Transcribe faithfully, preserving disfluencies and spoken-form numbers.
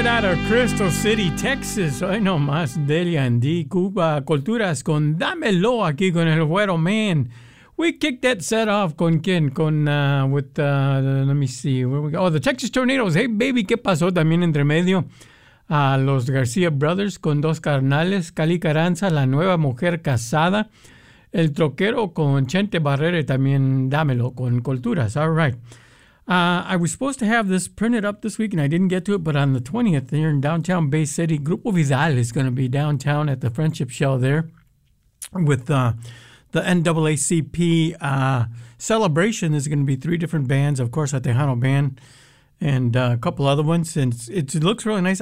Right out of Crystal City, Texas. Hoy nomás Delia Andy, Cuba Culturas con Dámelo aquí con el Güero Man. We kicked that set off con quién? Con, uh, with, uh, let me see, where we go? Oh, the Texas Tornadoes. Hey, baby, ¿qué pasó? También entre medio. A uh, los García Brothers con dos carnales. Cali Carranza, la nueva mujer casada. El troquero con Chente Barrera y también Dámelo con Culturas. All right. Uh, I was supposed to have this printed up this week, and I didn't get to it, but on the twentieth, here in downtown Bay City, Grupo Vidal is going to be downtown at the Friendship Shell there with uh, the N double A C P uh, celebration. There's going to be three different bands, of course, a Tejano band and uh, a couple other ones, and it's, it looks really nice.